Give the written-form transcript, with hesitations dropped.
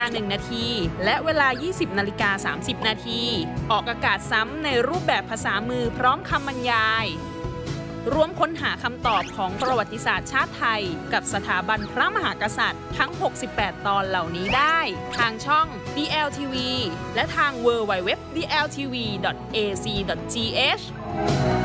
1 นาทีและเวลา 20 นาฬิกา 30 นาทีออกอากาศซ้ำในรูปแบบภาษามือพร้อมคำบรรยายร่วมค้นหาคำตอบของประวัติศาสตร์ชาติไทยกับสถาบันพระมหากษัตริย์ทั้ง 68 ตอนเหล่านี้ได้ทางช่อง DLTV และทาง www.dltv.ac.th